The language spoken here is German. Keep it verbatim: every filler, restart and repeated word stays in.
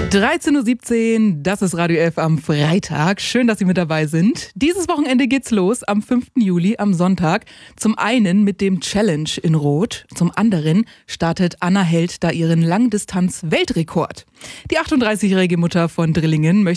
dreizehn Uhr siebzehn, das ist Radio F am Freitag. Schön, dass Sie mit dabei sind. Dieses Wochenende geht's los am fünften Juli, am Sonntag. Zum einen mit dem Challenge in Rot. Zum anderen startet Anna Held da ihren Langdistanz-Weltrekord. Die achtunddreißigjährige Mutter von Drillingen möchte